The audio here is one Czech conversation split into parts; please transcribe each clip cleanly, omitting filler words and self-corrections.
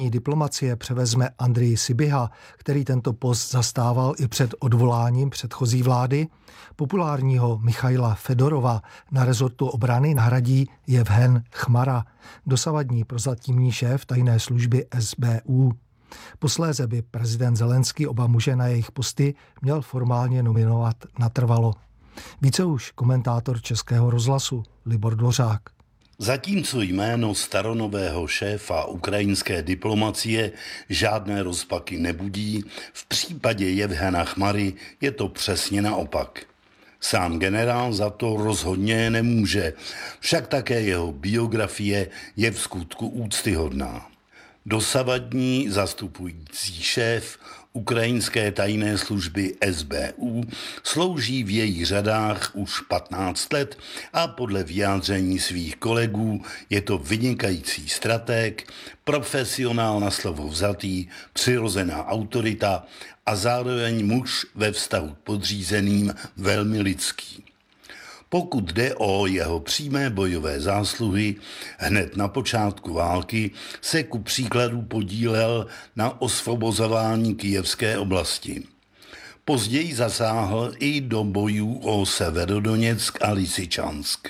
diplomacie převezme Andrej Sybiha, který tento post zastával i před odvoláním předchozí vlády. Populárního Michaila Fedorova na rezortu obrany nahradí Jevhen Chmara, dosavadní prozatímní šéf tajné služby SBU. Posléze by prezident Zelenský oba muže na jejich posty měl formálně nominovat natrvalo. Více už komentátor Českého rozhlasu Libor Dvořák. Zatímco jméno staronového šéfa ukrajinské diplomacie žádné rozpaky nebudí, v případě Jevhena Chmary je to přesně naopak. Sám generál za to rozhodně nemůže, však také jeho biografie je v skutku úctyhodná. Dosavadní zastupující šéf ukrajinské tajné služby SBU slouží v jejich řadách už 15 let a podle vyjádření svých kolegů je to vynikající stratég, profesionál na slovo vzatý, přirozená autorita a zároveň muž ve vztahu k podřízeným velmi lidský. Pokud jde o jeho přímé bojové zásluhy, hned na počátku války se ku příkladu podílel na osvobozování Kyjevské oblasti. Později zasáhl i do bojů o Severodoněck a Lysyčansk.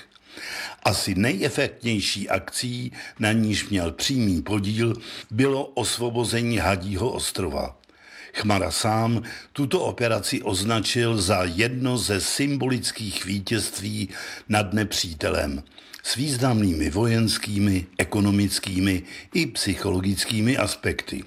Asi nejefektnější akcí, na níž měl přímý podíl, bylo osvobození Hadího ostrova. Chmara sám tuto operaci označil za jedno ze symbolických vítězství nad nepřítelem s významnými vojenskými, ekonomickými i psychologickými aspekty.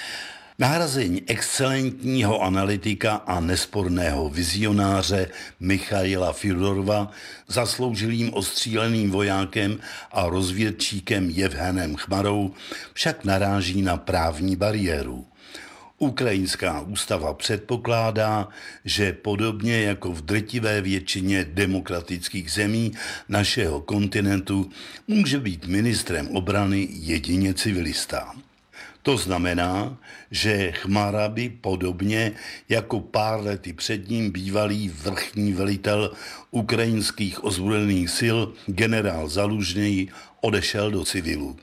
Nahrazení excelentního analytika a nesporného vizionáře Michaila Fedorova zasloužilým ostříleným vojákem a rozvědčíkem Jevhenem Chmarou však naráží na právní bariéru. Ukrajinská ústava předpokládá, že podobně jako v drtivé většině demokratických zemí našeho kontinentu může být ministrem obrany jedině civilista. To znamená, že Chmara by podobně jako pár lety před ním bývalý vrchní velitel ukrajinských ozbrojených sil generál Zalužnej odešel do civilu.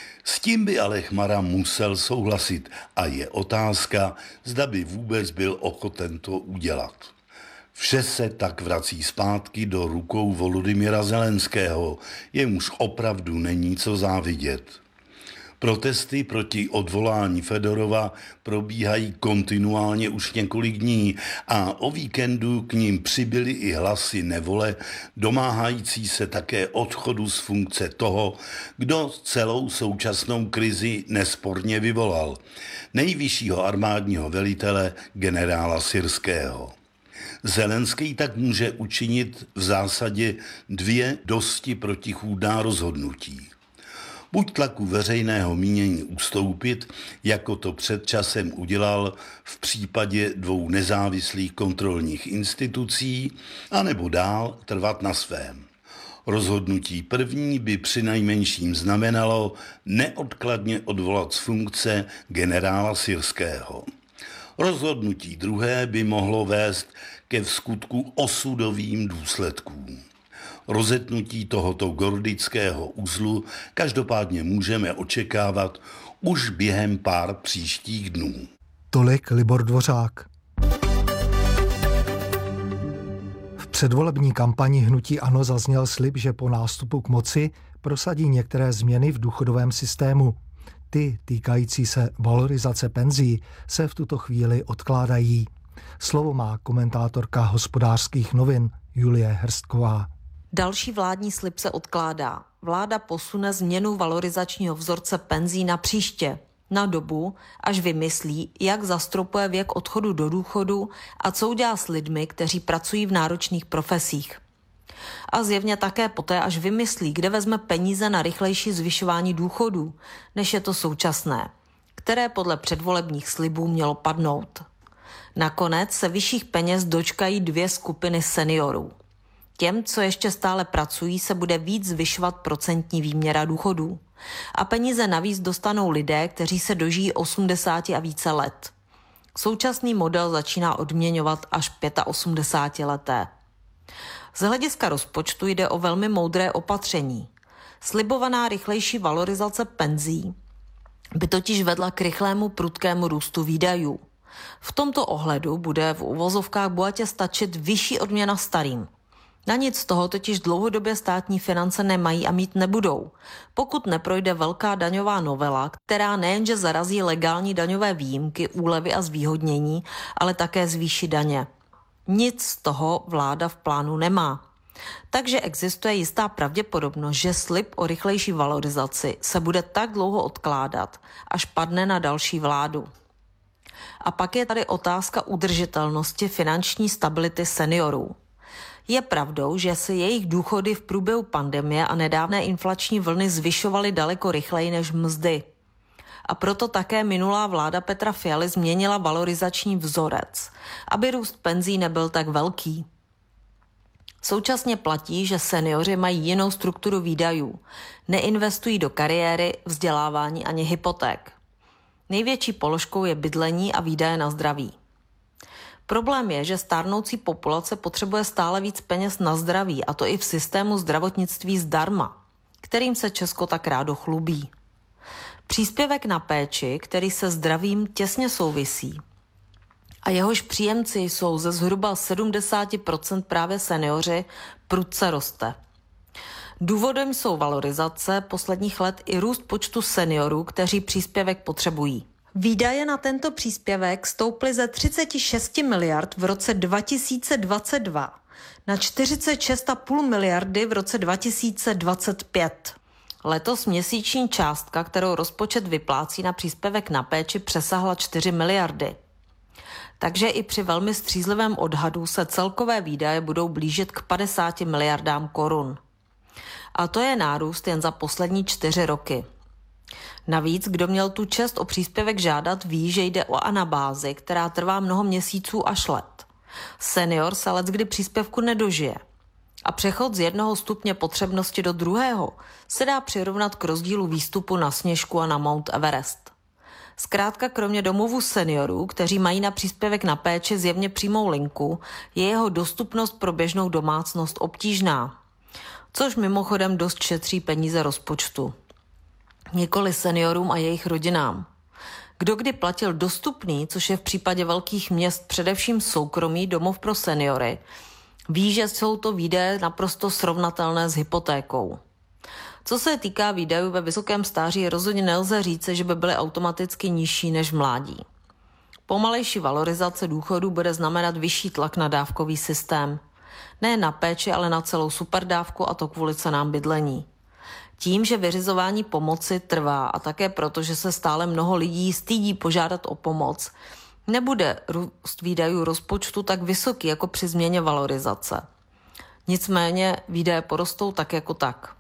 S tím by ale Chmara musel souhlasit a je otázka, zda by vůbec byl ochoten to udělat. Vše se tak vrací zpátky do rukou Volodymyra Zelenského, jemuž opravdu není co závidět. Protesty proti odvolání Fedorova probíhají kontinuálně už několik dní a o víkendu k nim přibyly i hlasy nevole, domáhající se také odchodu z funkce toho, kdo celou současnou krizi nesporně vyvolal, nejvyššího armádního velitele generála Syrského. Zelenský tak může učinit v zásadě dvě dosti protichůdná rozhodnutí. Buď tlaku veřejného mínění ustoupit, jako to před časem udělal v případě dvou nezávislých kontrolních institucí, anebo dál trvat na svém. Rozhodnutí první by přinejmenším znamenalo neodkladně odvolat z funkce generála Syrského. Rozhodnutí druhé by mohlo vést ke vskutku osudovým důsledkům. Rozetnutí tohoto gordického uzlu každopádně můžeme očekávat už během pár příštích dnů. Tolik Libor Dvořák. V předvolební kampani hnutí ANO zazněl slib, že po nástupu k moci prosadí některé změny v důchodovém systému. Ty týkající se valorizace penzí se v tuto chvíli odkládají. Slovo má komentátorka Hospodářských novin Julie Hrstková. Další vládní slib se odkládá. Vláda posune změnu valorizačního vzorce penzí na příště, na dobu, až vymyslí, jak zastropuje věk odchodu do důchodu a co udělá s lidmi, kteří pracují v náročných profesích. A zjevně také poté, až vymyslí, kde vezme peníze na rychlejší zvyšování důchodů, než je to současné, které podle předvolebních slibů mělo padnout. Nakonec se vyšších peněz dočkají dvě skupiny seniorů. Těm, co ještě stále pracují, se bude víc zvyšovat procentní výměra důchodů. A peníze navíc dostanou lidé, kteří se dožijí 80 a více let. Současný model začíná odměňovat až 85leté. Z hlediska rozpočtu jde o velmi moudré opatření. Slibovaná rychlejší valorizace penzí by totiž vedla k rychlému prudkému růstu výdajů. V tomto ohledu bude v uvozovkách bohatě stačit vyšší odměna starým. Na nic z toho totiž dlouhodobě státní finance nemají a mít nebudou, pokud neprojde velká daňová novela, která nejenže zarazí legální daňové výjimky, úlevy a zvýhodnění, ale také zvýší daně. Nic z toho vláda v plánu nemá. Takže existuje jistá pravděpodobnost, že slib o rychlejší valorizaci se bude tak dlouho odkládat, až padne na další vládu. A pak je tady otázka udržitelnosti finanční stability seniorů. Je pravdou, že se jejich důchody v průběhu pandemie a nedávné inflační vlny zvyšovaly daleko rychleji než mzdy. A proto také minulá vláda Petra Fialy změnila valorizační vzorec, aby růst penzí nebyl tak velký. Současně platí, že seniori mají jinou strukturu výdajů. Neinvestují do kariéry, vzdělávání ani hypoték. Největší položkou je bydlení a výdaje na zdraví. Problém je, že stárnoucí populace potřebuje stále víc peněz na zdraví, a to i v systému zdravotnictví zdarma, kterým se Česko tak rádo chlubí. Příspěvek na péči, který se zdravím těsně souvisí, a jehož příjemci jsou ze zhruba 70% právě seniori, prudce roste. Důvodem jsou valorizace posledních let i růst počtu seniorů, kteří příspěvek potřebují. Výdaje na tento příspěvek stouply ze 36 miliard v roce 2022 na 46,5 miliardy v roce 2025. Letos měsíční částka, kterou rozpočet vyplácí na příspěvek na péči, přesahla 4 miliardy. Takže i při velmi střízlivém odhadu se celkové výdaje budou blížit k 50 miliardám korun. A to je nárůst jen za poslední 4 roky. Navíc, kdo měl tu čest o příspěvek žádat, ví, že jde o anabázi, která trvá mnoho měsíců až let. Senior se leckdy příspěvku nedožije. A přechod z jednoho stupně potřebnosti do druhého se dá přirovnat k rozdílu výstupu na Sněžku a na Mount Everest. Zkrátka kromě domovů seniorů, kteří mají na příspěvek na péči zjevně přímou linku, je jeho dostupnost pro běžnou domácnost obtížná. Což mimochodem dost šetří peníze rozpočtu. Nikoli seniorům a jejich rodinám. Kdo kdy platil dostupný, což je v případě velkých měst především soukromý domov pro seniory, ví, že jsou to výdaje naprosto srovnatelné s hypotékou. Co se týká výdajů ve vysokém stáří, rozhodně nelze říct, že by byly automaticky nižší než v mládí. Pomalejší valorizace důchodů bude znamenat vyšší tlak na dávkový systém. Ne na péči, ale na celou superdávku, a to kvůli cenám bydlení. Tím, že vyřizování pomoci trvá a také proto, že se stále mnoho lidí stydí požádat o pomoc, nebude růst výdajů rozpočtu tak vysoký jako při změně valorizace. Nicméně výdaje porostou tak jako tak.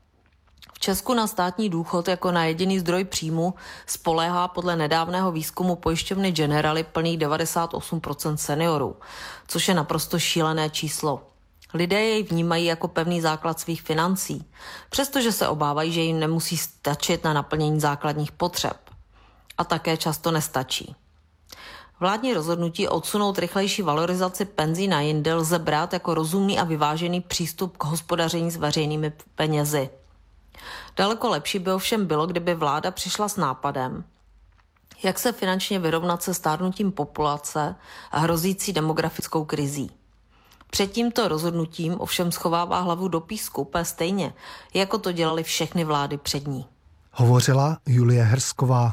V Česku na státní důchod jako na jediný zdroj příjmu spoléhá podle nedávného výzkumu pojišťovny Generali plných 98% seniorů, což je naprosto šílené číslo. Lidé jej vnímají jako pevný základ svých financí, přestože se obávají, že jim nemusí stačit na naplnění základních potřeb. A také často nestačí. Vládní rozhodnutí odsunout rychlejší valorizaci penzí na jindy lze brát jako rozumný a vyvážený přístup k hospodaření s veřejnými penězi. Daleko lepší by ovšem bylo, kdyby vláda přišla s nápadem, jak se finančně vyrovnat se stárnutím populace a hrozící demografickou krizí. Před tímto rozhodnutím ovšem schovává hlavu do písku úplně stejně, jako to dělali všechny vlády před ní. Hovořila Julie Hrsková.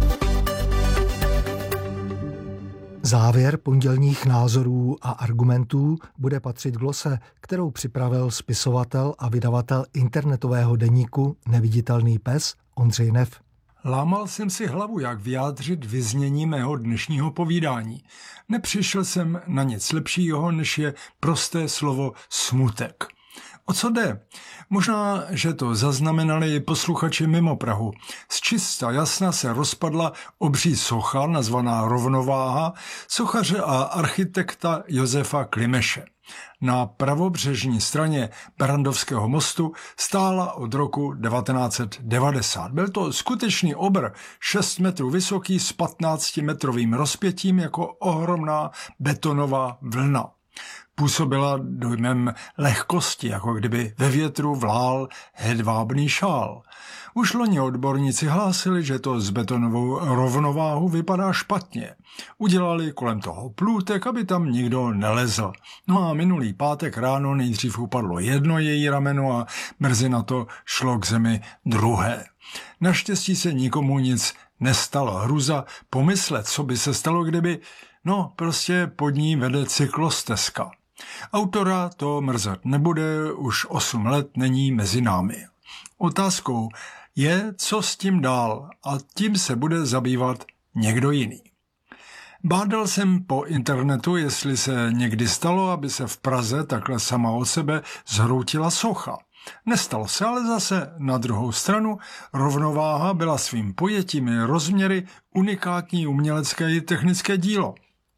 Závěr pondělních názorů a argumentů bude patřit glose, kterou připravil spisovatel a vydavatel internetového deníku Neviditelný pes Ondřej Neff. Lámal jsem si hlavu, jak vyjádřit vyznění mého dnešního povídání. Nepřišel jsem na nic lepšího, než je prosté slovo smutek. O co jde? Možná, že to zaznamenali i posluchači mimo Prahu. Z čista jasna se rozpadla obří socha, nazvaná Rovnováha, sochaře a architekta Josefa Klimeše. Na pravobřežní straně Barrandovského mostu stála od roku 1990. Byl to skutečný obr, 6 metrů vysoký s 15-metrovým rozpětím jako ohromná betonová vlna. působila dojmem lehkosti, jako kdyby ve větru vlál hedvábný šál. Už loni odborníci hlásili, že to s betonovou rovnováhu vypadá špatně. Udělali kolem toho plůtek, aby tam nikdo nelezl. No a minulý pátek ráno nejdřív upadlo jedno její rameno a brzy na to šlo k zemi druhé. Naštěstí se nikomu nic nestalo. Hruza pomyslet, co by se stalo, kdyby, prostě pod ní vede cyklostezka. Autora to mrzet nebude, už 8 let není mezi námi. Otázkou je, co s tím dál, a tím se bude zabývat někdo jiný. Bádal jsem po internetu, jestli se někdy stalo, aby se v Praze takhle sama od sebe zhroutila socha. Nestalo se, ale zase na druhou stranu rovnováha byla svým pojetím i rozměry unikátní umělecké i technické dílo.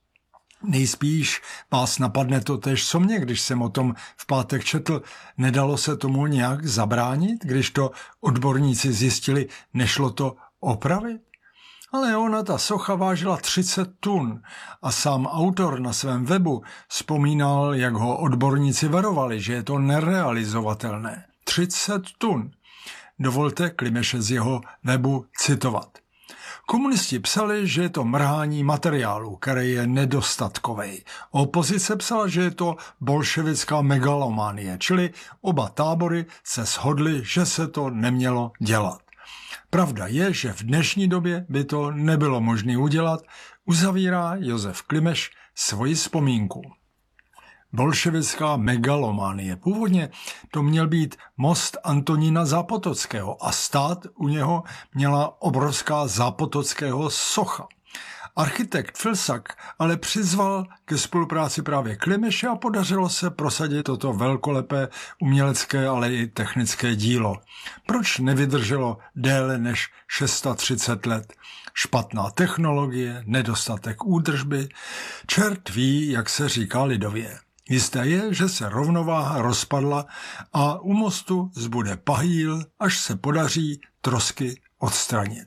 Nejspíš vás napadne to též, co mě, když jsem o tom v pátek četl. Nedalo se tomu nějak zabránit, když to odborníci zjistili, nešlo to opravit? Ale ona, ta socha, vážila 30 tun a sám autor na svém webu vzpomínal, jak ho odborníci varovali, že je to nerealizovatelné. 30 tun. Dovolte Klimeše z jeho webu citovat. Komunisti psali, že je to mrhání materiálu, který je nedostatkový. Opozice psala, že je to bolševická megalomanie, čili oba tábory se shodly, že se to nemělo dělat. Pravda je, že v dnešní době by to nebylo možné udělat, uzavírá Josef Klimeš svoji vzpomínku. Bolševická megalomanie. Původně to měl být most Antonína Zápotockého a stát u něho měla obrovská Zápotockého socha. Architekt Filsak ale přizval ke spolupráci právě Klimeše a podařilo se prosadit toto velkolepé umělecké, ale i technické dílo. Proč nevydrželo déle než 630 let? Špatná technologie, nedostatek údržby, čert ví, jak se říká lidově. Jisté je, že se rovnováha rozpadla a u mostu zbude pahýl, až se podaří trosky odstranit.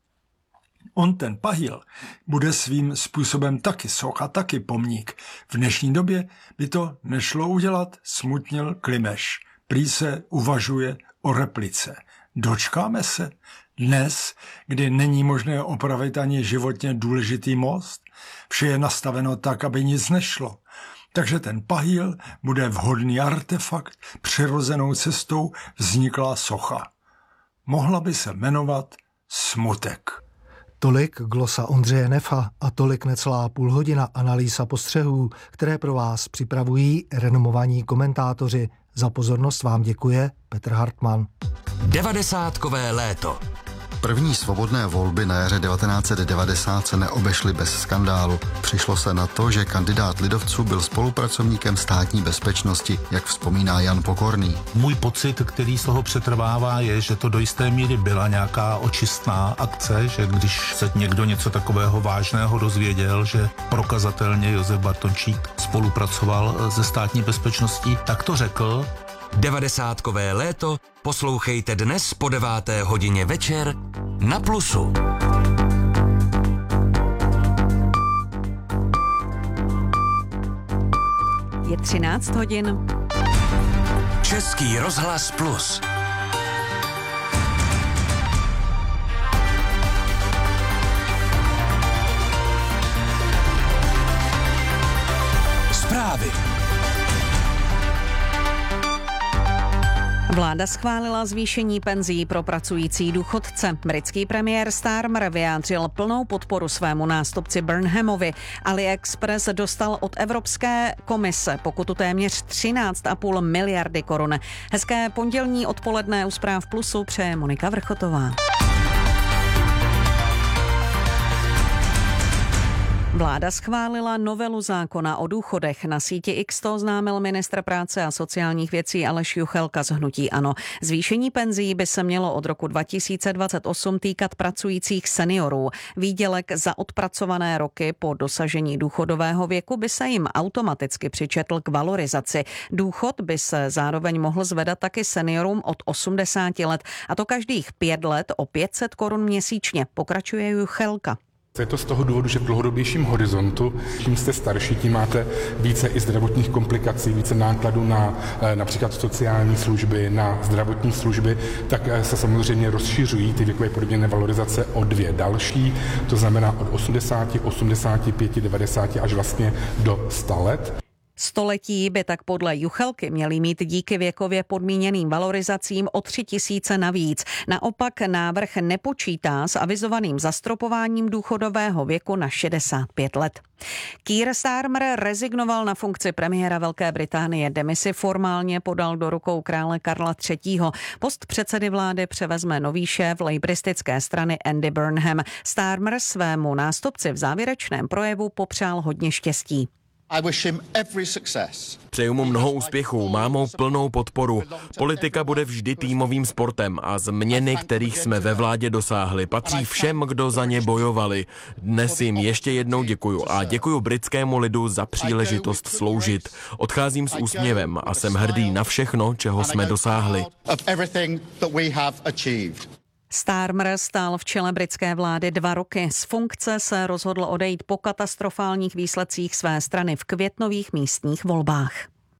On, ten pahýl, bude svým způsobem taky socha, taky pomník. V dnešní době by to nešlo udělat, smutnil Klimeš. Prý se uvažuje o replice. Dočkáme se dnes, kdy není možné opravit ani životně důležitý most? Vše je nastaveno tak, aby nic nešlo. Takže ten pahýl bude vhodný artefakt, přirozenou cestou vzniklá socha. Mohla by se jmenovat Smutek. Tolik glosa Ondřeje Nefa a tolik necelá půlhodina analýz a postřehů, které pro vás připravují renomovaní komentátoři. Za pozornost vám děkuje Petr Hartmann. 90kové léto. První svobodné volby na jaře 1990 se neobešly bez skandálu. Přišlo se na to, že kandidát lidovců byl spolupracovníkem Státní bezpečnosti, jak vzpomíná Jan Pokorný. Můj pocit, který z toho přetrvává, je, že to do jisté míry byla nějaká očistná akce, že když se někdo něco takového vážného dozvěděl, že prokazatelně Josef Bartončík spolupracoval se Státní bezpečností, tak to řekl. 90kové léto poslouchejte dnes po 9. hodině večer na Plusu. Je 13 hodin. Český rozhlas Plus. Zprávy. Vláda schválila zvýšení penzí pro pracující důchodce. Britský premiér Starmer vyjádřil plnou podporu svému nástupci Burnhamovi. AliExpress dostal od Evropské komise pokutu téměř 13,5 miliardy korun. Hezké pondělní odpoledne u Zpráv Plusu přeje Monika Vrchotová. Vláda schválila novelu zákona o důchodech. Na síti X to oznámil ministr práce a sociálních věcí Aleš Juchelka z hnutí ANO. Zvýšení penzí by se mělo od roku 2028 týkat pracujících seniorů. Výdělek za odpracované roky po dosažení důchodového věku by se jim automaticky přičetl k valorizaci. Důchod by se zároveň mohl zvedat taky seniorům od 80 let, a to každých 5 let o 500 korun měsíčně, pokračuje Juchelka. Je to z toho důvodu, že v dlouhodobějším horizontu, čím jste starší, tím máte více i zdravotních komplikací, více nákladů na například sociální služby, na zdravotní služby, tak se samozřejmě rozšiřují ty věkové podmíněné valorizace o 2 další, to znamená od 80, 85, 90 až vlastně do 100 let. Století by tak podle Juchelky měly mít díky věkově podmíněným valorizacím o 3 000 navíc. Naopak návrh nepočítá s avizovaným zastropováním důchodového věku na 65 let. Keir Starmer rezignoval na funkci premiéra Velké Británie. Demisi formálně podal do rukou krále Karla III. Post předsedy vlády převezme nový šéf lejbristické strany Andy Burnham. Starmer svému nástupci v závěrečném projevu popřál hodně štěstí. Přeju mu mnoho úspěchů, má mou plnou podporu. Politika bude vždy týmovým sportem a změny, kterých jsme ve vládě dosáhli, patří všem, kdo za ně bojovali. Dnes jim ještě jednou děkuju a děkuju britskému lidu za příležitost sloužit. Odcházím s úsměvem a jsem hrdý na všechno, čeho jsme dosáhli. Starmer stál v čele britské vlády 2 roky. Z funkce se rozhodl odejít po katastrofálních výsledcích své strany v květnových místních volbách.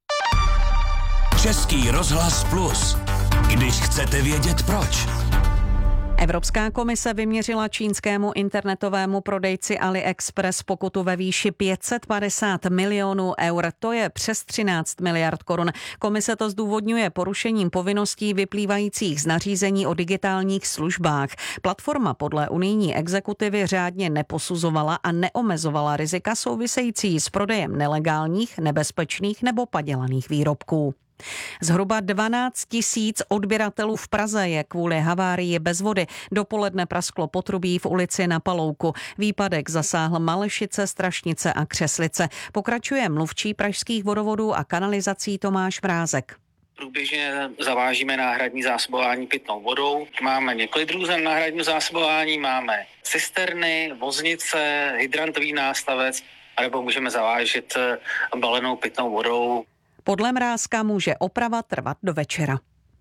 Český rozhlas Plus. Když chcete vědět proč. Evropská komise vyměřila čínskému internetovému prodejci AliExpress pokutu ve výši 550 milionů eur. To je přes 13 miliard korun. Komise to zdůvodňuje porušením povinností vyplývajících z nařízení o digitálních službách. Platforma podle unijní exekutivy řádně neposuzovala a neomezovala rizika související s prodejem nelegálních, nebezpečných nebo padělaných výrobků. Zhruba 12 000 odběratelů v Praze je kvůli havárii bez vody. Dopoledne prasklo potrubí v ulici Na Palouku. Výpadek zasáhl Malešice, Strašnice a Křeslice. Pokračuje mluvčí pražských vodovodů a kanalizací Tomáš Mrázek. Průběžně zavážíme náhradní zásobování pitnou vodou. Máme několik druhů náhradního zásobování, máme cisterny, voznice, hydrantový nástavec, anebo můžeme zavážet balenou pitnou vodou. Podle Mrázka může oprava trvat do večera.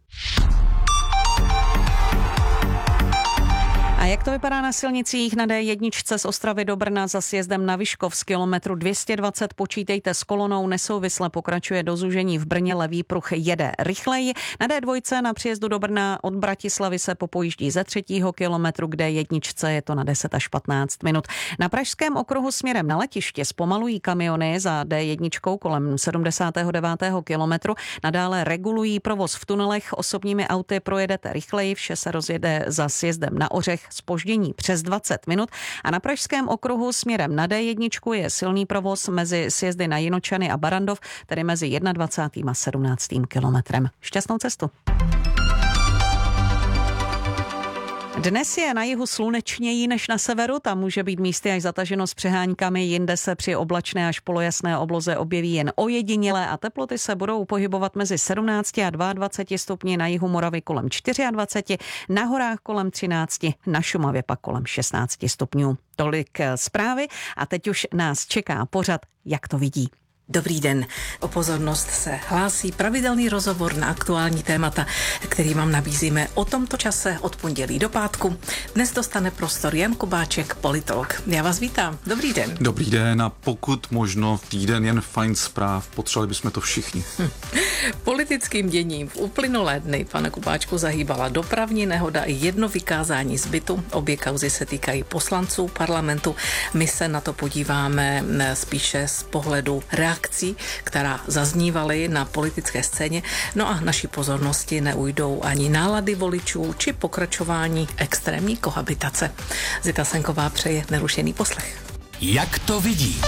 A jak to vypadá na silnicích? Na D1 z Ostravy do Brna za sjezdem na Vyškov z kilometru 220 počítejte s kolonou, nesouvisle pokračuje do zúžení v Brně, levý pruh jede rychleji. Na D2 na příjezdu do Brna od Bratislavy se popojíždí ze 3. kilometru, k D1 je to na 10 až 15 minut. Na pražském okruhu směrem na letiště zpomalují kamiony za D1 kolem 79. kilometru. Nadále regulují provoz v tunelech, osobními auty projedete rychleji, vše se rozjede za sjezdem na Ořech, zpoždění přes 20 minut a na pražském okruhu směrem na D1 je silný provoz mezi sjezdy na Jinočany a Barandov, tedy mezi 21. a 17. kilometrem. Šťastnou cestu. Dnes je na jihu slunečněji než na severu, tam může být místy až zataženo s přeháňkami, jinde se při oblačné až polojasné obloze objeví jen ojedinělé a teploty se budou pohybovat mezi 17 a 22 stupni, na jihu Moravy kolem 24, na horách kolem 13, na Šumavě pak kolem 16 stupňů. Tolik zprávy a teď už nás čeká pořad Jak to vidí. Dobrý den. O pozornost se hlásí pravidelný rozhovor na aktuální témata, který vám nabízíme o tomto čase od pondělí do pátku. Dnes dostane prostor Jan Kubáček, politolog. Já vás vítám. Dobrý den. Dobrý den a pokud možno týden jen fajn zpráv, potřebovali bychom to všichni. Politickým děním v uplynulé dny, pane Kubáčku, zahýbala dopravní nehoda i jedno vykázání z bytu. Obě kauzy se týkají poslanců parlamentu. My se na to podíváme spíše z pohledu reakcí, která zaznívaly na politické scéně. No a naší pozornosti neujdou ani nálady voličů či pokračování extrémní kohabitace. Zita Senková přeje nerušený poslech. Jak to vidí?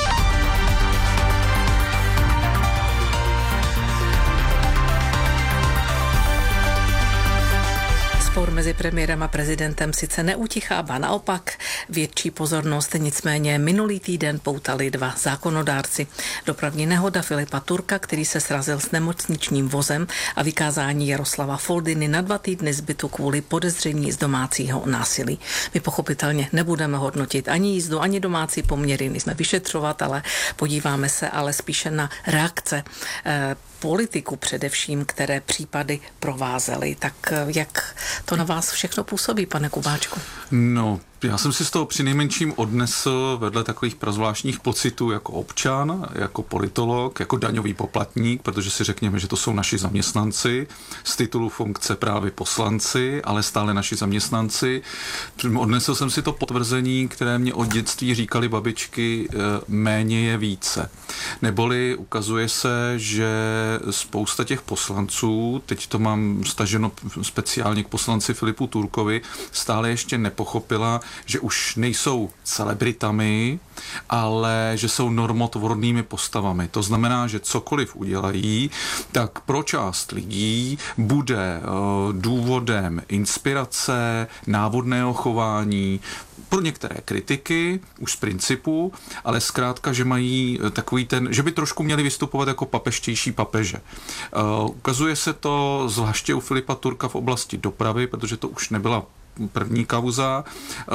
Spor mezi premiérem a prezidentem sice neutichá, ba naopak větší pozornost, nicméně minulý týden poutali 2 zákonodárci. Dopravní nehoda Filipa Turka, který se srazil s nemocničním vozem, a vykázání Jaroslava Foldyny na 2 týdny z bytu kvůli podezření z domácího násilí. My pochopitelně nebudeme hodnotit ani jízdu, ani domácí poměry, nejsme vyšetřovatelé, podíváme se ale spíše na reakce politiku především, které případy provázely. Tak jak to na vás všechno působí, pane Kubáčku? No, Já jsem si z toho přinejmenším odnesl vedle takových prazvláštních pocitů jako občan, jako politolog, jako daňový poplatník, protože si řekněme, že to jsou naši zaměstnanci, z titulu funkce právě poslanci, ale stále naši zaměstnanci. Odnesl jsem si to potvrzení, které mě od dětství říkali babičky, méně je více. Neboli ukazuje se, že spousta těch poslanců, teď to mám staženo speciálně k poslanci Filipu Turkovi, stále ještě nepochopila, že už nejsou celebritami, ale že jsou normotvornými postavami. To znamená, že cokoliv udělají, tak pro část lidí bude důvodem inspirace, návodného chování, pro některé kritiky, už z principu, ale zkrátka, že mají takový že by trošku měli vystupovat jako papeštější papeže. Ukazuje se to zvláště u Filipa Turka v oblasti dopravy, protože to už nebyla první kauza,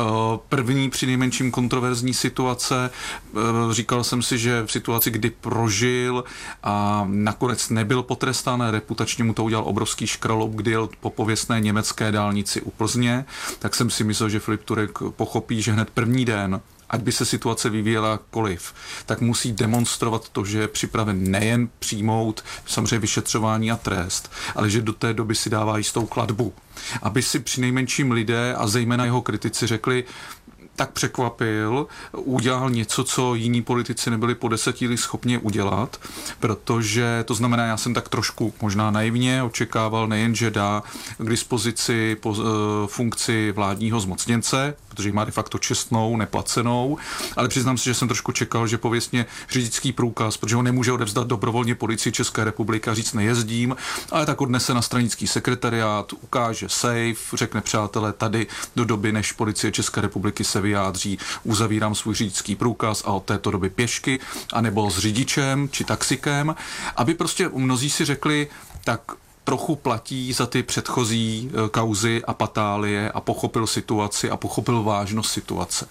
první přinejmenším kontroverzní situace. Říkal jsem si, že v situaci, kdy prožil a nakonec nebyl potrestán, reputačně mu to udělal obrovský škraloup, kdy jel po pověstné německé dálnici u Plzně, tak jsem si myslel, že Filip Turek pochopí, že hned první den, ať by se situace vyvíjela jakkoliv, tak musí demonstrovat to, že je připraven nejen přijmout samozřejmě vyšetřování a trest, ale že do té doby si dává jistou klatbu. Aby si přinejmenším lidé a zejména jeho kritici řekli, tak překvapil, udělal něco, co jiní politici nebyli po 10 letech schopni udělat, protože to znamená, já jsem tak trošku možná naivně očekával nejen, že dá k dispozici funkci vládního zmocněnce, protože ji má de facto čestnou, neplacenou, ale přiznám se, že jsem trošku čekal, že pověstně řidičský průkaz, protože ho nemůže odevzdat dobrovolně Policii České republiky a říct nejezdím, ale tak odnese na stranický sekretariát, ukáže safe, řekne přátelé, tady do doby, než Policie České republiky se vyjádří, uzavírám svůj řidičský průkaz a od této doby pěšky, anebo s řidičem či taxikem, aby prostě mnozí si řekli, tak trochu platí za ty předchozí kauzy a patálie a pochopil situaci a pochopil vážnost situace.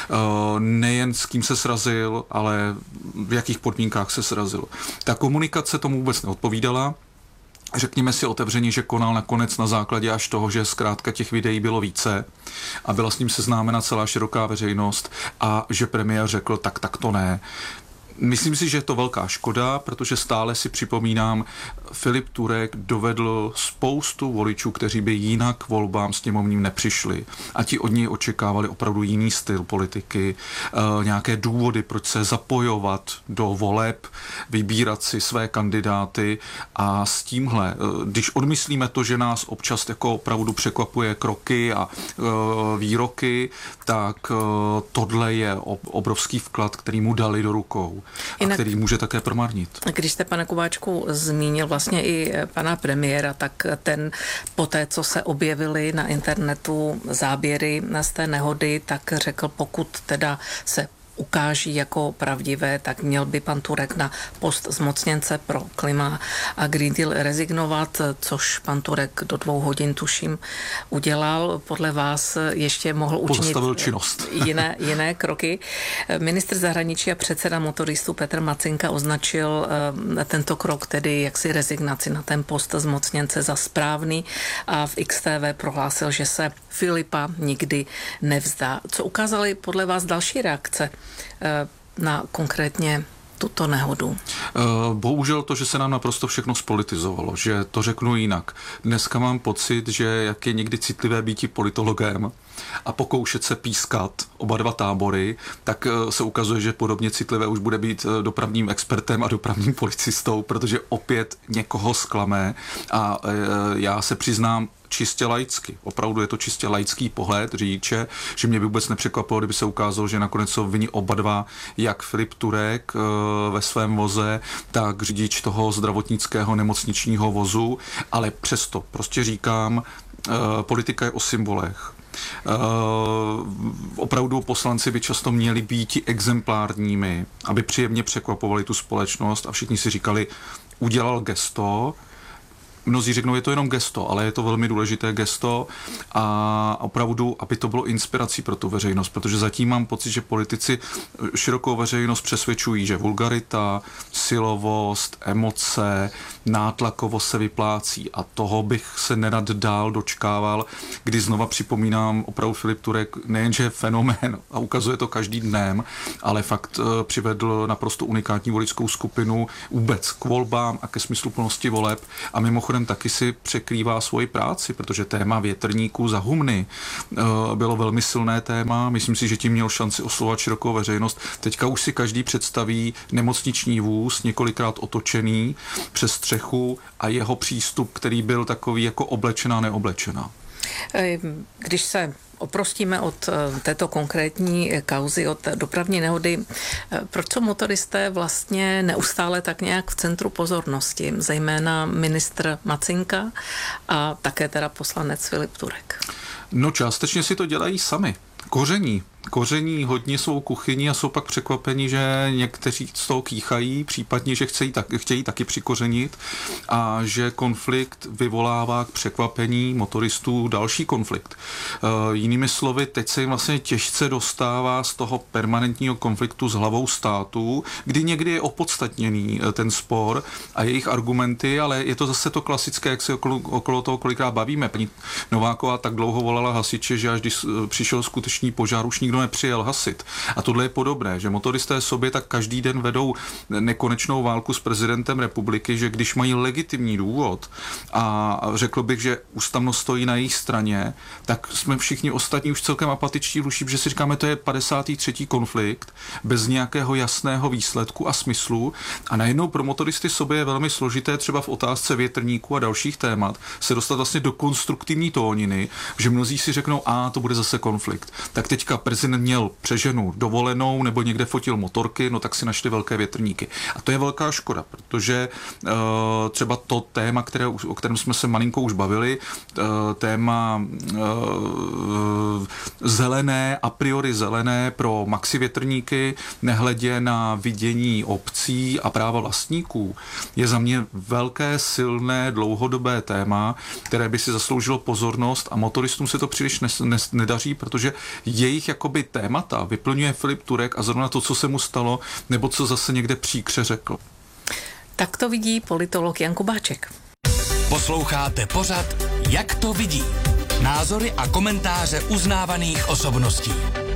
Nejen s kým se srazil, ale v jakých podmínkách se srazil. Ta komunikace tomu vůbec neodpovídala. Řekněme si otevřeně, že konal nakonec na základě až toho, že zkrátka těch videí bylo více a byla s ním seznámena celá široká veřejnost a že premiér řekl, tak to ne. Myslím si, že je to velká škoda, protože stále si připomínám, Filip Turek dovedl spoustu voličů, kteří by jinak volbám sněmovním nepřišli. A ti od něj očekávali opravdu jiný styl politiky, nějaké důvody, proč se zapojovat do voleb, vybírat si své kandidáty a s tímhle, když odmyslíme to, že nás občas jako opravdu překvapuje kroky a výroky, tak tohle je obrovský vklad, který mu dali do rukou. A který může také promarnit. Když jste, pane Kováčku, zmínil vlastně i pana premiéra, tak ten poté, co se objevily na internetu záběry z té nehody, tak řekl, pokud teda se ukáží jako pravdivé, tak měl by pan Turek na post zmocněnce pro klima a Green Deal rezignovat, což pan Turek do 2 hodin, tuším, udělal. Podle vás ještě mohl učinit jiné kroky. Ministr zahraničí a předseda motoristů Petr Macinka označil tento krok, tedy jaksi rezignaci na ten post zmocněnce, za správný a v XTV prohlásil, že se Filipa nikdy nevzdá. Co ukázaly podle vás další reakce na konkrétně tuto nehodu? Bohužel to, že se nám naprosto všechno spolitizovalo, že to řeknu jinak. Dneska mám pocit, že jak je někdy citlivé býti politologem a pokoušet se pískat oba dva tábory, tak se ukazuje, že podobně citlivé už bude být dopravním expertem a dopravním policistou, protože opět někoho zklame a já se přiznám, čistě laicky. Opravdu je to čistě laický pohled řidiče, že mě by vůbec nepřekvapilo, kdyby se ukázalo, že nakonec jsou vinni oba dva, jak Filip Turek ve svém voze, tak řidič toho zdravotnického nemocničního vozu, ale přesto prostě říkám, politika je o symbolech. Opravdu poslanci by často měli být exemplárními, aby příjemně překvapovali tu společnost a všichni si říkali, udělal gesto, Mnozí řeknou, je to jenom gesto, ale je to velmi důležité gesto a opravdu, aby to bylo inspirací pro tu veřejnost, protože zatím mám pocit, že politici širokou veřejnost přesvědčují, že vulgarita, silovost, emoce, nátlakovost se vyplácí a toho bych se nerad dál dočkával, kdy znova připomínám opravdu Filip Turek nejenže je fenomén a ukazuje to každý dnem, ale fakt přivedl naprosto unikátní voličskou skupinu vůbec k volbám a ke smysluplnosti voleb a mimochodem taky si překrývá svoji práci, protože téma větrníků za humny bylo velmi silné téma. Myslím si, že tím měl šanci oslovovat širokou veřejnost. Teďka už si každý představí nemocniční vůz, několikrát otočený přes střechu a jeho přístup, který byl takový jako oblečená, neoblečená. Když se oprostíme od této konkrétní kauzy, od dopravní nehody, proč jsou motoristé vlastně neustále tak nějak v centru pozornosti, zejména ministr Macinka a také teda poslanec Filip Turek? No částečně si to dělají sami. Koření hodně svou kuchyni a jsou pak překvapeni, že někteří z toho kýchají, případně, že chtějí taky přikořenit a že konflikt vyvolává k překvapení motoristů další konflikt. Jinými slovy, teď se jim vlastně těžce dostává z toho permanentního konfliktu s hlavou státu, kdy někdy je opodstatněný ten spor a jejich argumenty, ale je to zase to klasické, jak se okolo toho kolikrát bavíme. Paní Nováková tak dlouho volala hasiče, že až když přišel skutečný požár, už nikdo nepřijel hasit. A tohle je podobné, že motoristé sobě tak každý den vedou nekonečnou válku s prezidentem republiky, že když mají legitimní důvod a řekl bych, že ústavnost stojí na jejich straně, tak jsme všichni ostatní už celkem apatičtí vluší, že si říkáme, to je 53. konflikt bez nějakého jasného výsledku a smyslu a najednou pro motoristy sobě je velmi složité třeba v otázce větrníků a dalších témat se dostat vlastně do konstruktivní tóniny, že mnozí si řeknou, to bude zase konflikt. Tak teďka prezident měl přeženu dovolenou nebo někde fotil motorky, no tak si našli velké větrníky. A to je velká škoda, protože třeba to téma, o kterém jsme se malinko už bavili, téma zelené, a priori zelené pro maxi větrníky, nehledě na vidění obcí a práva vlastníků, je za mě velké, silné, dlouhodobé téma, které by si zasloužilo pozornost a motoristům se to příliš nedaří, protože jejich jakoby témata vyplňuje Filip Turek a zrovna to, co se mu stalo, nebo co zase někde příkře řekl. Tak to vidí politolog Jan Kubáček. Posloucháte pořad Jak to vidí? Názory a komentáře uznávaných osobností.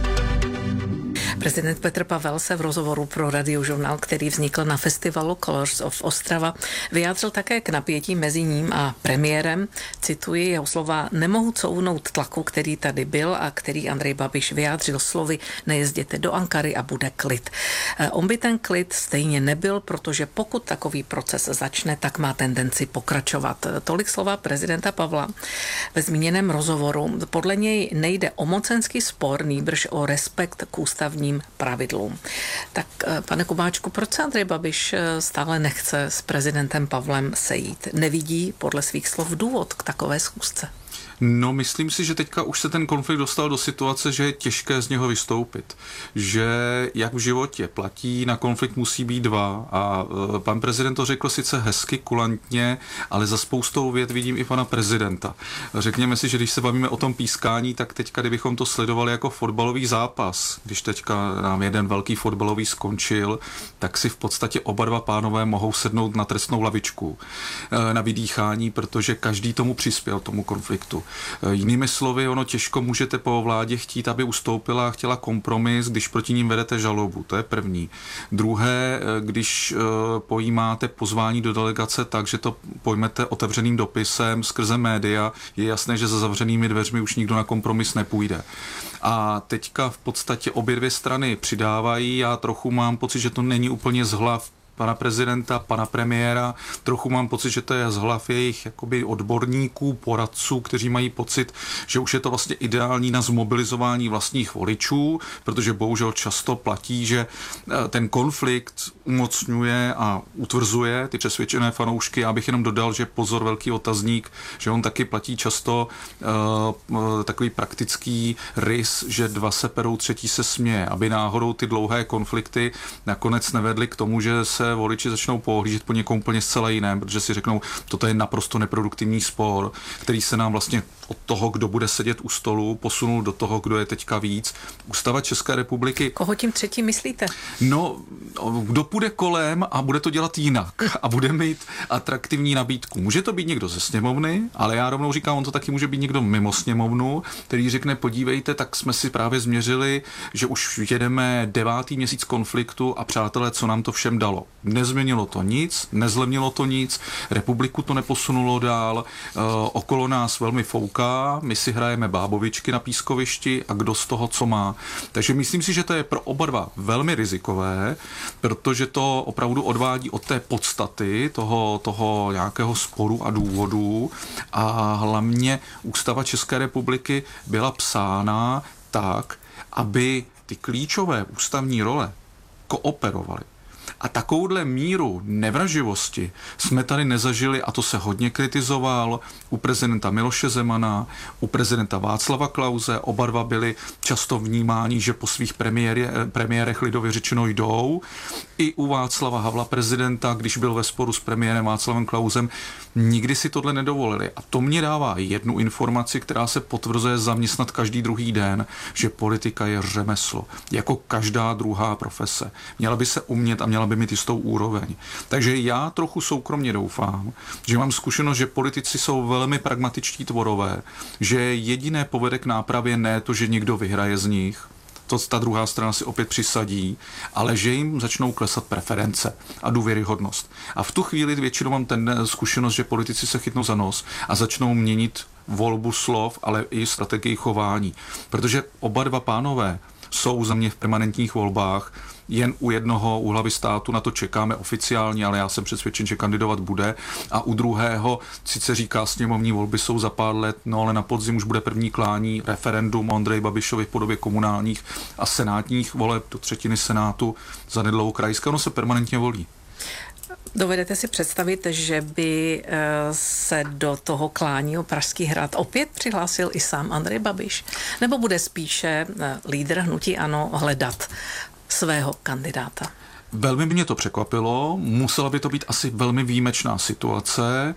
Prezident Petr Pavel se v rozhovoru pro Radiožurnál, který vznikl na festivalu Colors of Ostrava, vyjádřil také k napětí mezi ním a premiérem. Cituji jeho slova: nemohu couvnout tlaku, který tady byl a který Andrej Babiš vyjádřil slovy nejezděte do Ankary a bude klid. On by ten klid stejně nebyl, protože pokud takový proces začne, tak má tendenci pokračovat. Tolik slova prezidenta Pavla ve zmíněném rozhovoru. Podle něj nejde o mocenský spor, nýbrž o respekt k ústavním pravidlům. Tak pane Kubáčku, proč se Andrej Babiš stále nechce s prezidentem Pavlem sejít? Nevidí podle svých slov důvod k takové schůzce? No, myslím si, že teďka už se ten konflikt dostal do situace, že je těžké z něho vystoupit. Že jak v životě platí, na konflikt musí být dva. A pan prezident to řekl sice hezky, kulantně, ale za spoustou vět vidím i pana prezidenta. Řekněme si, že když se bavíme o tom pískání, tak teďka, kdybychom to sledovali jako fotbalový zápas, když teďka nám jeden velký fotbalový skončil, tak si v podstatě oba dva pánové mohou sednout na trestnou lavičku na vydýchání, protože každý tomu přispěl, tomu konfliktu. Jinými slovy, ono těžko můžete po vládě chtít, aby ustoupila a chtěla kompromis, když proti ním vedete žalobu. To je první. Druhé, když pojímáte pozvání do delegace tak, že to pojmete otevřeným dopisem skrze média, je jasné, že za zavřenými dveřmi už nikdo na kompromis nepůjde. A teďka v podstatě obě dvě strany přidávají. Já trochu mám pocit, že to není úplně z hlav pana prezidenta, pana premiéra. Trochu mám pocit, že to je z hlav jejich jakoby odborníků, poradců, kteří mají pocit, že už je to vlastně ideální na zmobilizování vlastních voličů, protože bohužel často platí, že ten konflikt umocňuje a utvrzuje ty přesvědčené fanoušky. Já bych jenom dodal, že pozor, velký otazník, že on taky platí často takový praktický rys, že dva se perou, třetí se směje, aby náhodou ty dlouhé konflikty nakonec nevedly k tomu, že se se voliči začnou pohlížet po někom úplně zcela jiném, protože si řeknou, toto je naprosto neproduktivní spor, který se nám vlastně od toho, kdo bude sedět u stolu, posunul do toho, kdo je teďka víc. Ústava České republiky... Koho tím třetím myslíte? No, kdo půjde kolem a bude to dělat jinak a bude mít atraktivní nabídku. Může to být někdo ze sněmovny, ale já rovnou říkám, on to taky může být někdo mimo sněmovnu, který řekne, podívejte, tak jsme si právě změřili, že už jedeme 9. měsíc konfliktu a přátelé, co nám to všem dalo. Nezměnilo to nic, nezlevnilo to nic, republiku to neposunulo dál, okolo nás velmi fouká, my si hrajeme bábovičky na pískovišti a kdo z toho co má. Takže myslím si, že to je pro oba dva velmi rizikové, protože to opravdu odvádí od té podstaty toho nějakého sporu a důvodů a hlavně Ústava České republiky byla psána tak, aby ty klíčové ústavní role kooperovaly. A takovouhle míru nevraživosti jsme tady nezažili, a to se hodně kritizoval, u prezidenta Miloše Zemana, u prezidenta Václava Klause, oba dva byli často vnímáni, že po svých premiérech lidově řečeno jdou. I u Václava Havla prezidenta, když byl ve sporu s premiérem Václavem Klausem, nikdy si tohle nedovolili. A to mě dává jednu informaci, která se potvrzuje zaměstnat každý druhý den, že politika je řemeslo, jako každá druhá profese. Měla by se umět a měla by mít jistou úroveň. Takže já trochu soukromně doufám, že mám zkušenost, že politici jsou velmi pragmatičtí tvorové, že jediné povede k nápravě ne to, že někdo vyhraje z nich, to ta druhá strana si opět přisadí, ale že jim začnou klesat preference a důvěryhodnost. A v tu chvíli většinou mám zkušenost, že politici se chytnou za nos a začnou měnit volbu slov, ale i strategii chování. Protože oba dva pánové jsou za mě v permanentních volbách, jen u jednoho u hlavy státu na to čekáme oficiálně, ale já jsem přesvědčen, že kandidovat bude. A u druhého sice říká, sněmovní volby jsou za pár let, no ale na podzim už bude první klání, referendum o Andreji Babišovi v podobě komunálních a senátních voleb do třetiny senátu, zanedlouho krajské, ono se permanentně volí. Dovedete si představit, že by se do toho klání o Pražský hrad opět přihlásil i sám Andrej Babiš? Nebo bude spíše lídr hnutí ANO hledat svého kandidáta? Velmi mě to překvapilo, musela by to být asi velmi výjimečná situace,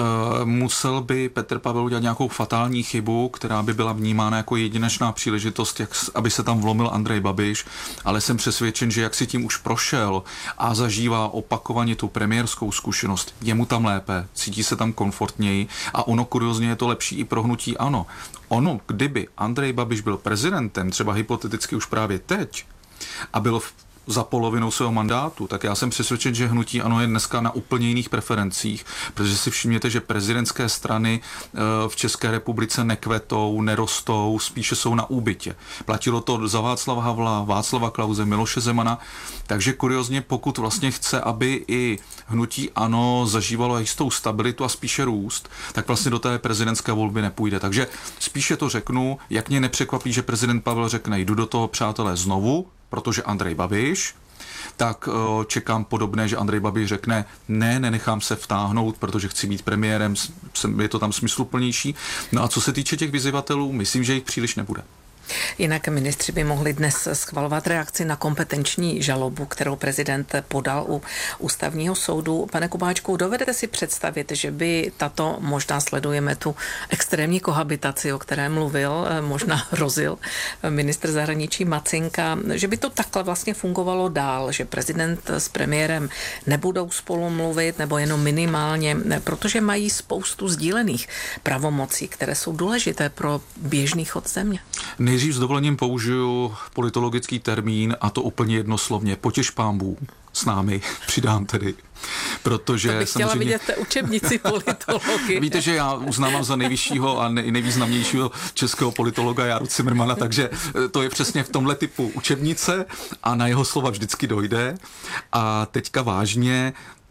musel by Petr Pavel udělat nějakou fatální chybu, která by byla vnímána jako jedinečná příležitost, aby se tam vlomil Andrej Babiš, ale jsem přesvědčen, že jak si tím už prošel a zažívá opakovaně tu premiérskou zkušenost, je mu tam lépe, cítí se tam komfortněji a ono kuriozně je to lepší i pro hnutí ANO. Ono, kdyby Andrej Babiš byl prezidentem, třeba hypoteticky už právě teď, a byl za polovinou svého mandátu, tak já jsem přesvědčen, že hnutí ANO je dneska na úplně jiných preferencích, protože si všimněte, že prezidentské strany v České republice nekvetou, nerostou, spíše jsou na úbytě. Platilo to za Václava Havla, Václava Klause, Miloše Zemana, takže kuriozně, pokud vlastně chce, aby i hnutí ANO zažívalo jistou stabilitu a spíše růst, tak vlastně do té prezidentské volby nepůjde. Takže spíše to řeknu, jak mě nepřekvapí, že prezident Pavel řekne, jdu do toho, přátelé, znovu, protože Andrej Babiš, tak čekám podobné, že Andrej Babiš řekne, nenechám se vtáhnout, protože chci být premiérem, je to tam smysluplnější. No a co se týče těch vyzývatelů, myslím, že jich příliš nebude. Jinak ministři by mohli dnes schvalovat reakci na kompetenční žalobu, kterou prezident podal u ústavního soudu. Pane Kubáčku, dovedete si představit, že by tato, možná sledujeme tu extrémní kohabitaci, o které mluvil, možná hrozil ministr zahraničí Macinka, že by to takhle vlastně fungovalo dál, že prezident s premiérem nebudou spolu mluvit, nebo jenom minimálně, protože mají spoustu sdílených pravomocí, které jsou důležité pro běžný chod země. Nejdřív s dovolením použiju politologický termín a to úplně jednoslovně. Potěš pánbů s námi, přidám tedy. Protože to bych chtěla vidět té učebnici politologie. Víte, že já uznávám za nejvyššího a nejvýznamnějšího českého politologa Járu Cimrmana, takže to je přesně v tomhle typu učebnice a na jeho slova vždycky dojde. A teďka vážně,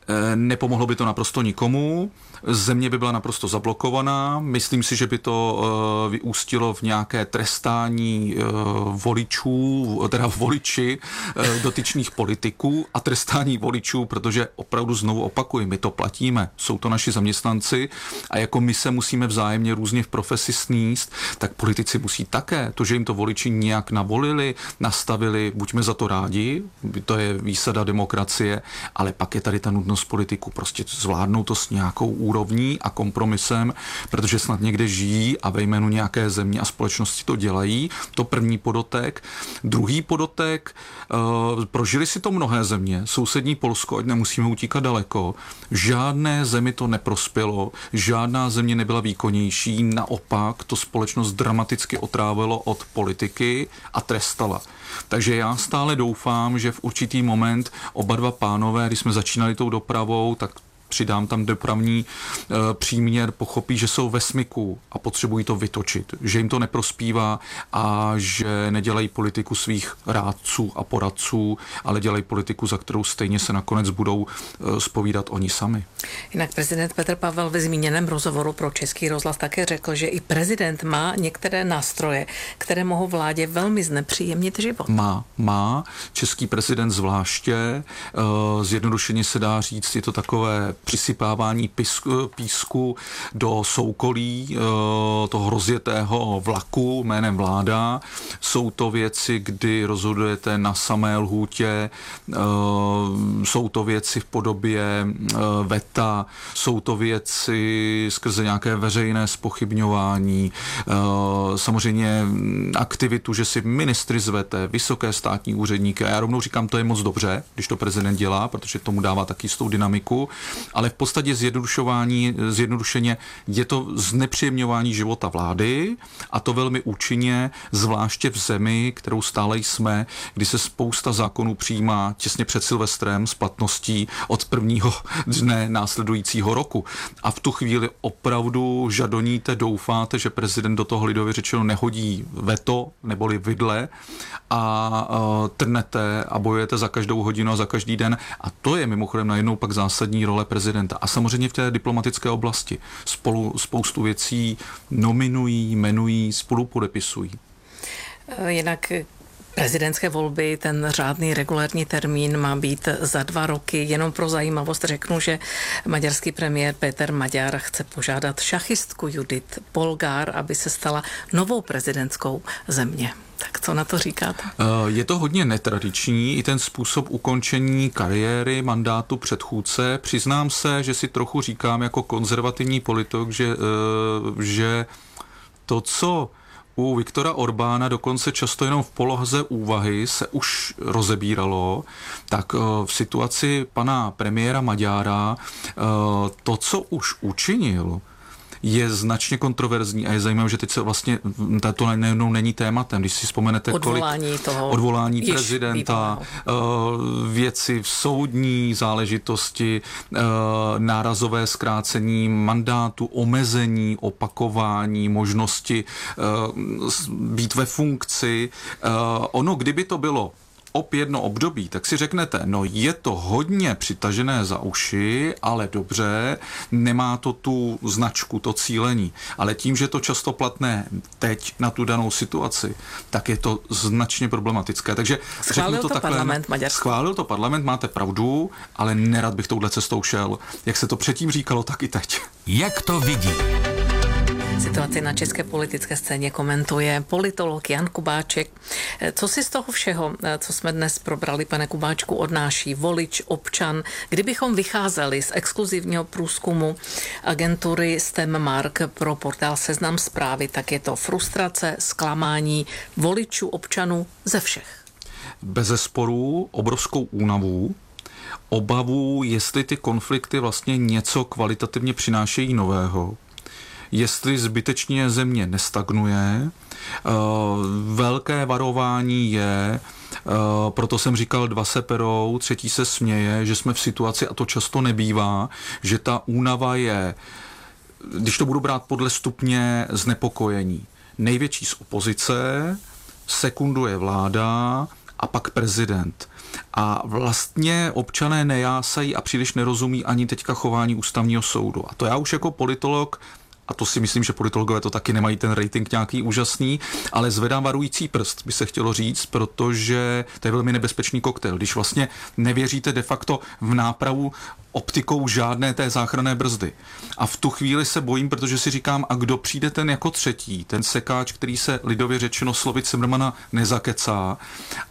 Nepomohlo by to naprosto nikomu, země by byla naprosto zablokovaná, myslím si, že by to vyústilo v nějaké trestání voliči dotyčných politiků a trestání voličů, protože opravdu znovu opakuji, my to platíme, jsou to naši zaměstnanci a jako my se musíme vzájemně různě v profesi sníst, tak politici musí také. To, že jim to voliči nějak navolili, nastavili, buďme za to rádi, to je výsada demokracie, ale pak je tady ta nutnost politiků prostě zvládnout to s nějakou úrovní a kompromisem, protože snad někde žijí a ve jménu nějaké země a společnosti to dělají. To první podotek. Druhý podotek, prožili si to mnohé země, sousední Polsko, ať nemusíme utíkat daleko, žádné zemi to neprospělo, žádná země nebyla výkonnější, naopak to společnost dramaticky otrávilo od politiky a trestala. Takže já stále doufám, že v určitý moment oba dva pánové, když jsme začínali tou dopravou, tak přidám tam dopravní příměr, pochopí, že jsou ve smyku a potřebují to vytočit, že jim to neprospívá a že nedělají politiku svých rádců a poradců, ale dělají politiku, za kterou stejně se nakonec budou zpovídat oni sami. Jinak prezident Petr Pavel ve zmíněném rozhovoru pro Český rozhlas také řekl, že i prezident má některé nástroje, které mohou vládě velmi znepříjemnit život. Má. Český prezident zvláště, zjednodušeně se dá říct, je to takové přisypávání písku do soukolí toho rozjetého vlaku jménem vláda. Jsou to věci, kdy rozhodujete na samé lhůtě, jsou to věci v podobě veta, jsou to věci skrze nějaké veřejné zpochybňování, samozřejmě aktivitu, že si ministry zvete, vysoké státní úředníky. A já rovnou říkám, to je moc dobře, když to prezident dělá, protože tomu dává taky jistou dynamiku, ale v podstatě zjednodušeně je to znepříjemňování života vlády a to velmi účinně, zvláště v zemi, kterou stále jsme, kdy se spousta zákonů přijímá těsně před Silvestrem s platností od prvního dne následujícího roku. A v tu chvíli opravdu žadoníte, doufáte, že prezident do toho lidově řečeno nehodí veto neboli vidle a trnete a bojujete za každou hodinu a za každý den. A to je mimochodem najednou pak zásadní role prezidenta. A samozřejmě v té diplomatické oblasti spoustu věcí nominují, jmenují, spolupodepisují. Jinak prezidentské volby, ten řádný regulární termín má být za 2 roky. Jenom pro zajímavost řeknu, že maďarský premiér Péter Maďar chce požádat šachistku Judith Polgár, aby se stala novou prezidentskou země. Tak co na to říkáte? Je to hodně netradiční, i ten způsob ukončení kariéry, mandátu předchůdce. Přiznám se, že si trochu říkám jako konzervativní politik, že to, co u Viktora Orbána dokonce často jenom v poloze úvahy se už rozebíralo, tak v situaci pana premiéra Maďára to, co už učinil, je značně kontroverzní a je zajímavé, že teď se vlastně to není tématem. Když si vzpomenete odvolání prezidenta, věci v soudní záležitosti, nárazové zkrácení mandátu, omezení, opakování, možnosti být ve funkci. Ono, kdyby to bylo jedno období, tak si řeknete, no je to hodně přitažené za uši, ale dobře, nemá to tu značku, to cílení. Ale tím, že to často platné teď na tu danou situaci, tak je to značně problematické. Takže schválil to takhle, parlament Maďarska. Schválil to parlament, máte pravdu, ale nerad bych touhle cestou šel. Jak se to předtím říkalo, tak i teď. Jak to vidí? Situaci na české politické scéně komentuje politolog Jan Kubáček. Co si z toho všeho, co jsme dnes probrali, pane Kubáčku, odnáší volič, občan? Kdybychom vycházeli z exkluzivního průzkumu agentury StemMark pro portál Seznam Zprávy, tak je to frustrace, zklamání voličů, občanů ze všech. Bezesporu obrovskou únavu, obavu, jestli ty konflikty vlastně něco kvalitativně přinášejí nového, jestli zbytečně země nestagnuje. Velké varování je, proto jsem říkal, 2 se perou, 3 se směje, že jsme v situaci, a to často nebývá, že ta únava je, když to budu brát podle stupně znepokojení, největší z opozice, sekunduje vláda a pak prezident. A vlastně občané nejásají a příliš nerozumí ani teďka chování ústavního soudu. A to já už jako politolog, a to si myslím, že politologové to taky nemají ten rating nějaký úžasný, ale zvedám varující prst, by se chtělo říct, protože to je velmi nebezpečný koktejl. Když vlastně nevěříte de facto v nápravu optikou žádné té záchranné brzdy. A v tu chvíli se bojím, protože si říkám, a kdo přijde ten jako třetí, ten sekáč, který se lidově řečeno slovy Cimrmana nezakecá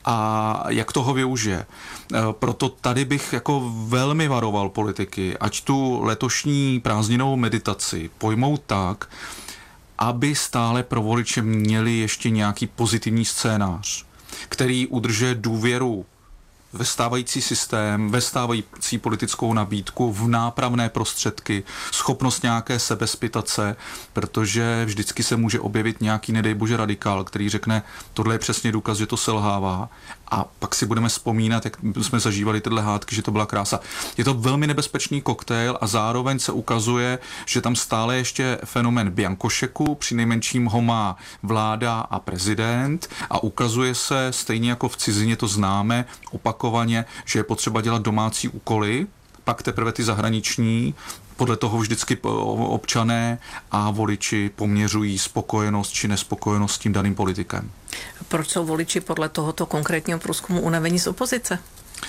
a jak toho využije. Proto tady bych jako velmi varoval politiky, ať tu letošní prázdninovou meditaci pojmou tak, aby stále pro voliče měli ještě nějaký pozitivní scénář, který udržuje důvěru ve stávající systém, ve stávající politickou nabídku, v nápravné prostředky, schopnost nějaké sebezpytace, protože vždycky se může objevit nějaký, nedej bože, radikál, který řekne, tohle je přesně důkaz, že to selhává, a pak si budeme vzpomínat, jak jsme zažívali tyhle hádky, že to byla krása. Je to velmi nebezpečný koktejl a zároveň se ukazuje, že tam stále ještě fenomén biankošeku, přinejmenším ho má vláda a prezident, a ukazuje se, stejně jako v cizině to známe, opakovaně, že je potřeba dělat domácí úkoly, pak teprve ty zahraniční. Podle toho vždycky občané a voliči poměřují spokojenost či nespokojenost s tím daným politikem. Proč jsou voliči podle tohoto konkrétního průzkumu unavení z opozice?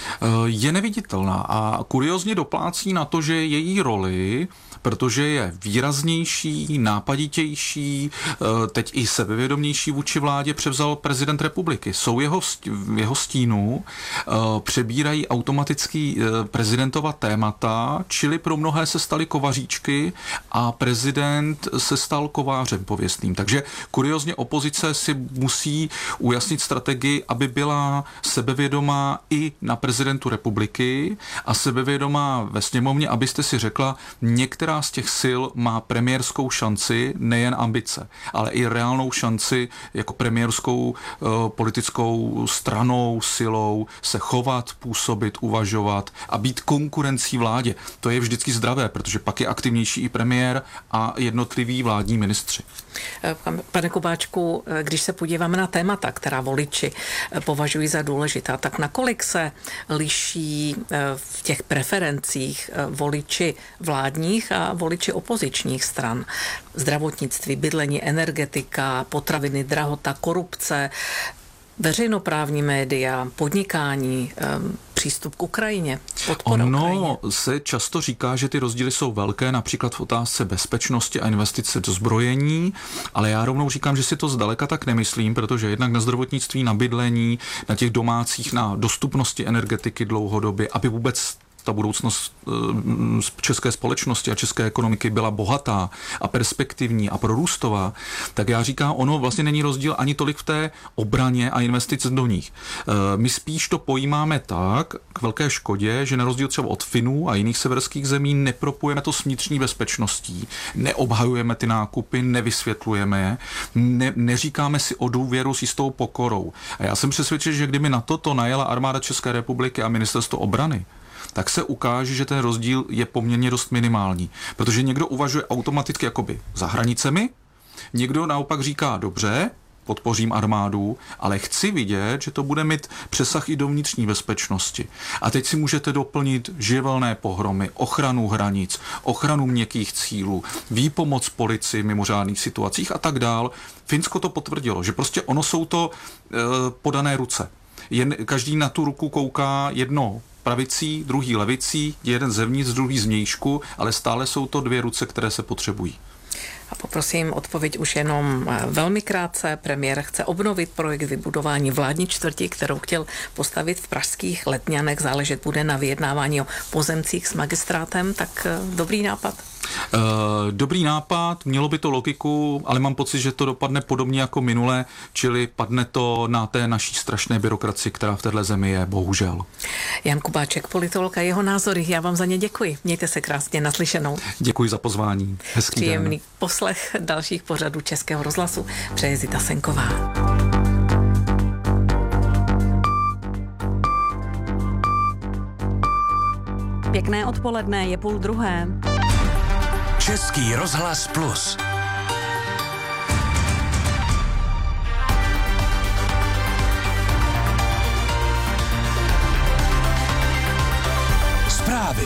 Je neviditelná a kuriózně doplácí na to, že její roli, protože je výraznější, nápaditější, teď i sebevědomější vůči vládě, převzal prezident republiky. Jsou jeho stínu, přebírají automaticky prezidentova témata, čili pro mnohé se staly kovaříčky a prezident se stal kovářem pověstným. Takže kuriózně opozice si musí ujasnit strategii, aby byla sebevědomá i na prezidentu republiky a sebevědomá ve sněmovně, abyste si řekla, některá z těch sil má premiérskou šanci, nejen ambice, ale i reálnou šanci jako premiérskou politickou stranou, silou se chovat, působit, uvažovat a být konkurencí vládě. To je vždycky zdravé, protože pak je aktivnější i premiér a jednotliví vládní ministři. Pane Kubáčku, když se podíváme na témata, která voliči považují za důležitá, tak nakolik se liší v těch preferencích voliči vládních a voliči opozičních stran? Zdravotnictví, bydlení, energetika, potraviny, drahota, korupce, veřejnoprávní média, podnikání, přístup k Ukrajině, podpora Ukrajině. Se často říká, že ty rozdíly jsou velké, například v otázce bezpečnosti a investice do zbrojení, ale já rovnou říkám, že si to zdaleka tak nemyslím, protože jednak na zdravotnictví, na bydlení, na těch domácích, na dostupnosti energetiky dlouhodobě, aby vůbec ta budoucnost české společnosti a české ekonomiky byla bohatá a perspektivní a prorůstová, tak já říkám, ono vlastně není rozdíl ani tolik v té obraně a investice do nich. My spíš to pojímáme tak, k velké škodě, že na rozdíl třeba od Finů a jiných severských zemí nepropujeme to s vnitřní bezpečností, neobhajujeme ty nákupy, nevysvětlujeme je, neříkáme si o důvěru s jistou pokorou. A já jsem přesvědčen, že kdyby na toto najela armáda České republiky a ministerstvo obrany, tak se ukáže, že ten rozdíl je poměrně dost minimální. Protože někdo uvažuje automaticky jakoby za hranicemi, někdo naopak říká, dobře, podpořím armádu, ale chci vidět, že to bude mít přesah i do vnitřní bezpečnosti. A teď si můžete doplnit živelné pohromy, ochranu hranic, ochranu měkkých cílů, výpomoc policii v mimořádných situacích a tak dál. Finsko to potvrdilo, že prostě ono jsou to podané ruce. Každý na tu ruku kouká jedno pravicí, druhý levicí, jeden zevnitř, druhý zvnějšku, ale stále jsou to dvě ruce, které se potřebují. A poprosím odpověď už jenom velmi krátce. Premiér chce obnovit projekt vybudování vládní čtvrti, kterou chtěl postavit v pražských Letňanech. Záležet bude na vyjednávání o pozemcích s magistrátem, tak dobrý nápad. Dobrý nápad, mělo by to logiku, ale mám pocit, že to dopadne podobně jako minule, čili padne to na té naší strašné byrokracii, která v téhle zemi je, bohužel. Jan Kubáček, politolog a jeho názory, já vám za ně děkuji. Mějte se krásně, naslyšenou. Děkuji za pozvání. Hezký Příjemný den. poslech dalších pořadů Českého rozhlasu přeje Zita Senková. Pěkné odpoledne, je 12:30. Český rozhlas Plus. zprávy.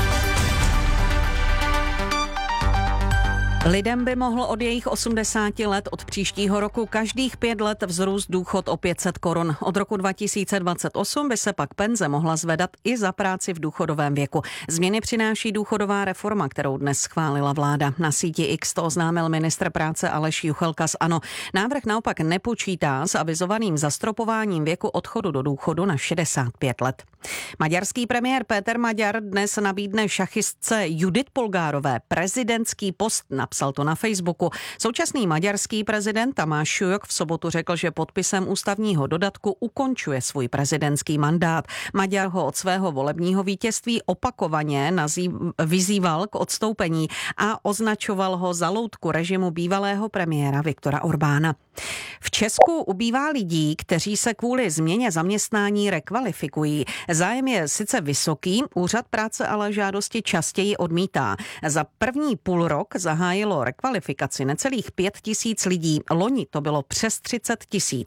Lidem by mohl od jejich 80 let od příštího roku každých 5 let vzrůst důchod o 500 korun. Od roku 2028 by se pak penze mohla zvedat i za práci v důchodovém věku. Změny přináší důchodová reforma, kterou dnes schválila vláda. Na síti X to oznámil ministr práce Aleš Juchelka z ANO. Návrh naopak nepočítá s avizovaným zastropováním věku odchodu do důchodu na 65 let. Maďarský premiér Péter Maďar dnes nabídne šachistce Judit Polgárové prezidentský post, napsal to na Facebooku. Současný maďarský prezident Tamáš Šujok v sobotu řekl, že podpisem ústavního dodatku ukončuje svůj prezidentský mandát. Maďar ho od svého volebního vítězství opakovaně vyzýval k odstoupení a označoval ho za loutku režimu bývalého premiéra Viktora Orbána. V Česku ubývá lidí, kteří se kvůli změně zaměstnání rekvalifikují. Zájem je sice vysoký, úřad práce ale žádosti častěji odmítá. Za první půlrok zahájilo rekvalifikaci necelých 5 000 lidí. Loni to bylo přes 30 000.